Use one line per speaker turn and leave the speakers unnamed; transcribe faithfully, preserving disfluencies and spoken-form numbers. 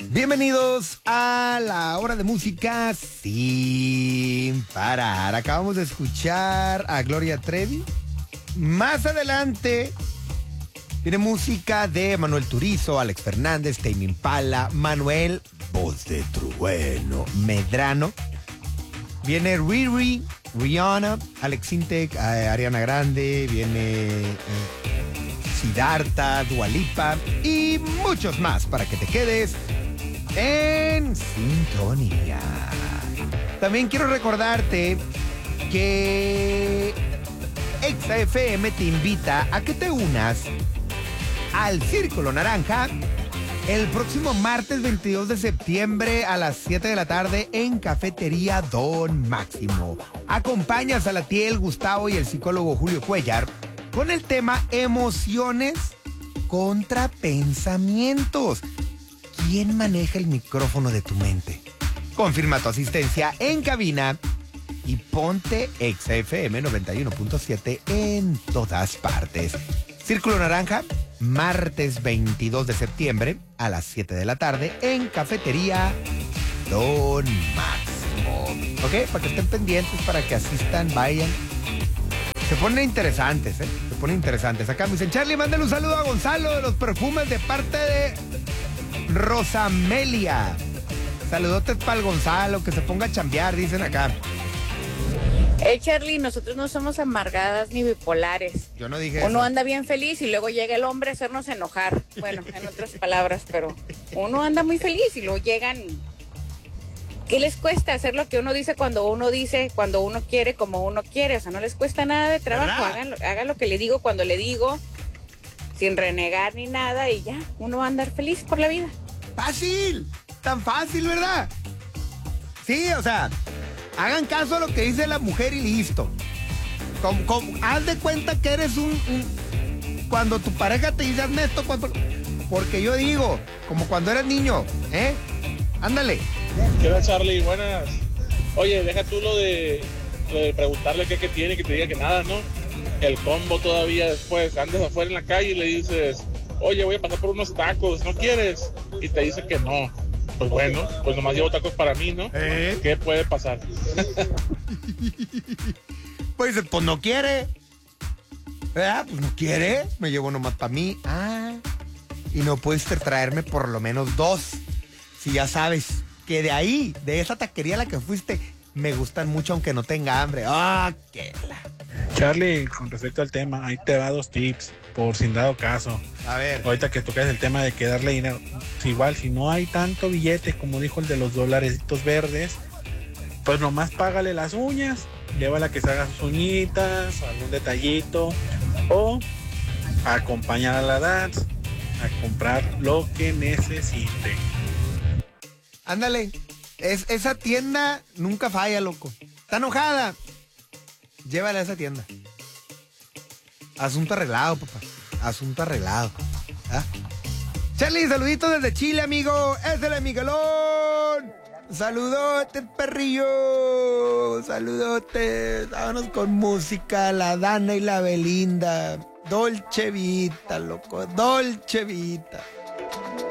Bienvenidos a la hora de música sin parar. Acabamos de escuchar a Gloria Trevi. Más adelante tiene música de Manuel Turizo, Alex Fernández, Tame Impala, Manuel, voz de trueno, Medrano. Viene Riri, Rihanna, Alex Intec, eh, Ariana Grande, viene eh, Siddhartha, Dua Lipa y muchos más para que te quedes en sintonía. También quiero recordarte que Exa F M te invita a que te unas al Círculo Naranja el próximo martes veintidós de septiembre a las siete de la tarde en Cafetería Don Máximo. Acompañas a la Tiel, Gustavo y el psicólogo Julio Cuellar con el tema Emociones contra Pensamientos. ¿Quién maneja el micrófono de tu mente? Confirma tu asistencia en cabina y ponte Exa F M noventa y uno punto siete en todas partes. Círculo Naranja, martes veintidós de septiembre a las siete de la tarde en Cafetería Don Máximo. ¿Ok? Para que estén pendientes, para que asistan, vayan. Se ponen interesantes, ¿eh? Se ponen interesantes. Acá me dicen, Charlie, mándale un saludo a Gonzalo de los perfumes de parte de Rosamelia. Saludotes para el Gonzalo, que se ponga a chambear, dicen acá.
Eh, Charlie, nosotros no somos amargadas ni bipolares.
Yo no dije
Uno
eso.
anda bien feliz y luego llega el hombre a hacernos enojar. Bueno, en otras palabras, pero uno anda muy feliz y luego llegan. ¿Qué les cuesta hacer lo que uno dice cuando uno dice, cuando uno quiere, como uno quiere? O sea, no les cuesta nada de trabajo. Hagan, hagan lo que le digo cuando le digo, sin renegar ni nada, y ya, uno va a andar feliz por la vida.
¡Fácil! Tan fácil, ¿verdad? Sí, o sea, hagan caso a lo que dice la mujer y listo. Como, como, haz de cuenta que eres un, un... Cuando tu pareja te dice, hazme esto, cuando... porque yo digo, como cuando eras niño, ¿eh? Ándale.
¿Qué tal, Charlie? Buenas. Oye, deja tú lo de, lo de preguntarle qué, qué tiene, que te diga que nada, ¿no? El combo todavía después, andas afuera en la calle y le dices, oye, voy a pasar por unos tacos, ¿no quieres? Y te dice que no. Pues bueno, pues nomás llevo tacos para mí, ¿no?
¿Eh?
¿Qué puede pasar?
Pues, pues no quiere. ¿Verdad? Pues no quiere. Me llevo nomás para mí. Ah. Y no puedes traerme por lo menos dos. Si ya sabes que de ahí, de esa taquería a la que fuiste, me gustan mucho aunque no tenga hambre. ¡Ah, qué la!
Charlie, con respecto al tema, ahí te va dos tips, por sin dado caso.
A ver.
Ahorita que tocas el tema de que darle dinero, si igual, si no hay tanto billete, como dijo el de los dolaritos verdes, pues nomás págale las uñas, llévala a que se haga sus uñitas, algún detallito, o acompañar a la dance a comprar lo que necesite.
Ándale. Es, esa tienda nunca falla, loco. Está enojada. Llévala a esa tienda. Asunto arreglado, papá. Asunto arreglado. ¿Ah? Charlie, saluditos desde Chile, amigo. Es el Miguelón. Saludotes, perrillo. Saludotes. Vámonos con música. La Dana y la Belinda. Dolce Vita, loco. Dolce Vita.